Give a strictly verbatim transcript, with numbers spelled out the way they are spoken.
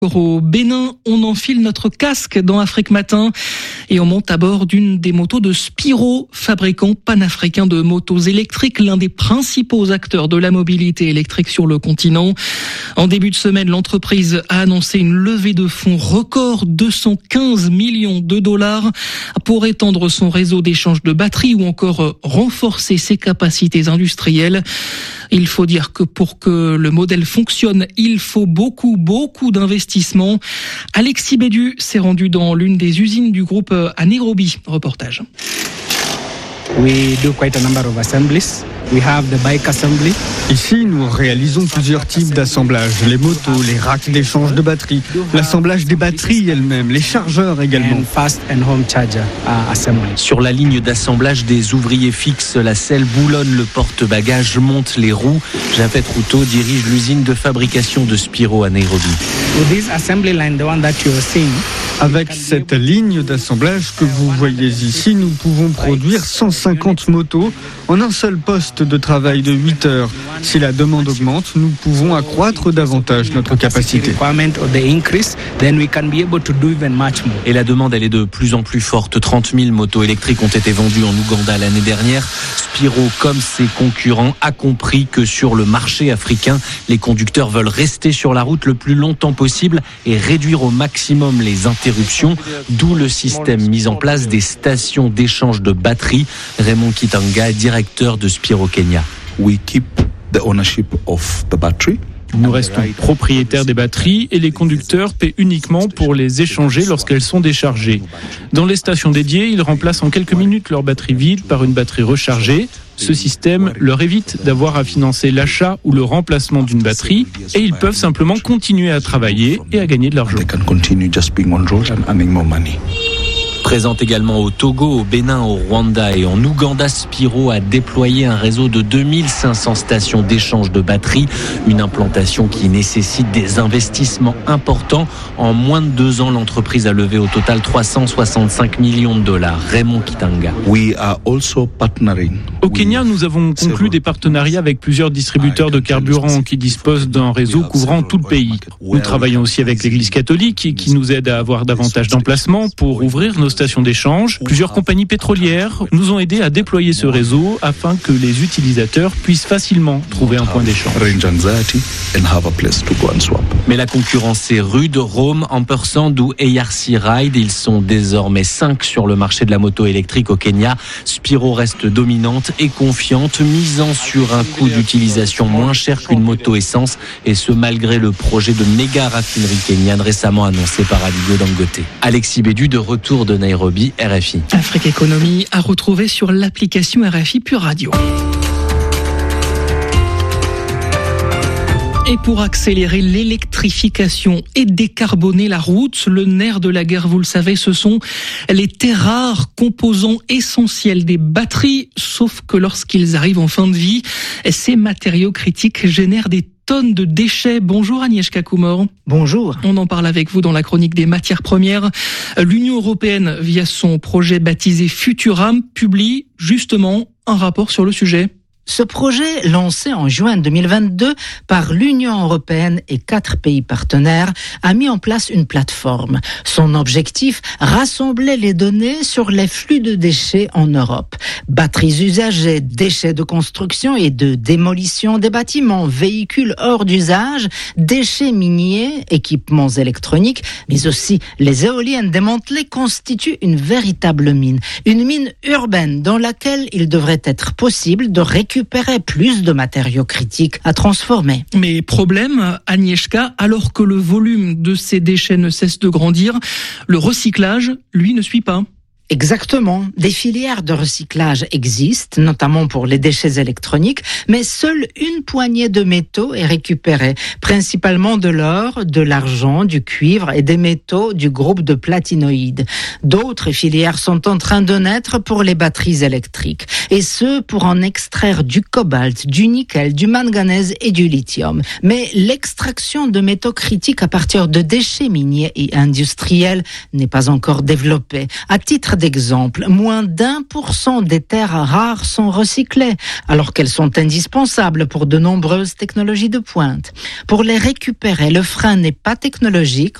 Au Bénin, on enfile notre casque dans Afrique Matin et on monte à bord d'une des motos de Spiro, fabricant panafricain de motos électriques, l'un des principaux acteurs de la mobilité électrique sur le continent. En début de semaine, l'entreprise a annoncé une levée de fonds record, deux cent quinze millions de dollars, pour étendre son réseau d'échange de batteries ou encore renforcer ses capacités industrielles. Il faut dire que pour que le modèle fonctionne, il faut beaucoup, beaucoup d'investissements. Alexis Bédu s'est rendu dans l'une des usines du groupe à Nairobi. Reportage. We do quite a number of assemblies. We have the bike assembly. Ici, nous réalisons plusieurs types d'assemblages. Les motos, les racks d'échange de batteries, l'assemblage des batteries elles-mêmes, les chargeurs également. And fast and home charger assembly. Sur la ligne d'assemblage, des ouvriers fixent la selle, boulonnent le porte-bagages, montent les roues. Japhet Routo dirige l'usine de fabrication de Spiro à Nairobi. With this assembly line, the one that you are seeing, avec cette ligne d'assemblage que vous voyez ici, nous pouvons produire cent cinquante motos en un seul poste de travail de huit heures. Si la demande augmente, nous pouvons accroître davantage notre capacité. Et la demande, elle est de plus en plus forte. trente mille motos électriques ont été vendues en Ouganda l'année dernière. Spiro, comme ses concurrents, a compris que sur le marché africain, les conducteurs veulent rester sur la route le plus longtemps possible et réduire au maximum les interruptions, d'où le système mis en place des stations d'échange de batteries. Raymond Kitanga, directeur de Spiro Kenya. We keep the ownership of the battery. Nous restons propriétaires des batteries et les conducteurs paient uniquement pour les échanger lorsqu'elles sont déchargées. Dans les stations dédiées, ils remplacent en quelques minutes leur batterie vide par une batterie rechargée. Ce système leur évite d'avoir à financer l'achat ou le remplacement d'une batterie et ils peuvent simplement continuer à travailler et à gagner de l'argent. Présente également au Togo, au Bénin, au Rwanda et en Ouganda, Spiro a déployé un réseau de deux mille cinq cents stations d'échange de batteries. Une implantation qui nécessite des investissements importants. En moins de deux ans, l'entreprise a levé au total trois cent soixante-cinq millions de dollars. Raymond Kitanga. We are also partnering. Au Kenya, nous avons conclu des partenariats avec plusieurs distributeurs de carburant qui disposent d'un réseau couvrant tout le pays. Nous travaillons aussi avec l'Église catholique qui nous aide à avoir davantage d'emplacements pour ouvrir nos stations d'échange. Plusieurs compagnies pétrolières nous ont aidés à déployer ce réseau afin que les utilisateurs puissent facilement trouver un point d'échange. Mais la concurrence est rude. Rome, Ampersand ou A R C Ride, ils sont désormais cinq sur le marché de la moto électrique au Kenya. Spiro reste dominante et confiante, misant sur un coût d'utilisation moins cher qu'une moto essence, et ce malgré le projet de méga raffinerie kenyane récemment annoncé par Aliko Dangote. Alexis Bédu de retour de Nairobi, R F I. Afrique Économie à retrouver sur l'application R F I Pure Radio. Et pour accélérer l'électrification et décarboner la route, le nerf de la guerre, vous le savez, ce sont les terres rares, composants essentiels des batteries, sauf que lorsqu'ils arrivent en fin de vie, ces matériaux critiques génèrent des tonnes de déchets. Bonjour Agnieszka Kumor. Bonjour. On en parle avec vous dans la chronique des matières premières. L'Union européenne, via son projet baptisé Futuram, publie justement un rapport sur le sujet. Ce projet, lancé en juin deux mille vingt-deux par l'Union européenne et quatre pays partenaires, a mis en place une plateforme. Son objectif, rassembler les données sur les flux de déchets en Europe. Batteries usagées, déchets de construction et de démolition des bâtiments, véhicules hors d'usage, déchets miniers, équipements électroniques, mais aussi les éoliennes démantelées constituent une véritable mine. Une mine urbaine dans laquelle il devrait être possible de récupérer récupérer plus de matériaux critiques à transformer. Mais problème, Agnieszka, alors que le volume de ces déchets ne cesse de grandir, le recyclage, lui, ne suit pas. Exactement. Des filières de recyclage existent, notamment pour les déchets électroniques, mais seule une poignée de métaux est récupérée, principalement de l'or, de l'argent, du cuivre et des métaux du groupe de platinoïdes. D'autres filières sont en train de naître pour les batteries électriques, et ce pour en extraire du cobalt, du nickel, du manganèse et du lithium. Mais l'extraction de métaux critiques à partir de déchets miniers et industriels n'est pas encore développée. À titre d'exemple, moins d'un pour cent des terres rares sont recyclées, alors qu'elles sont indispensables pour de nombreuses technologies de pointe. Pour les récupérer, le frein n'est pas technologique,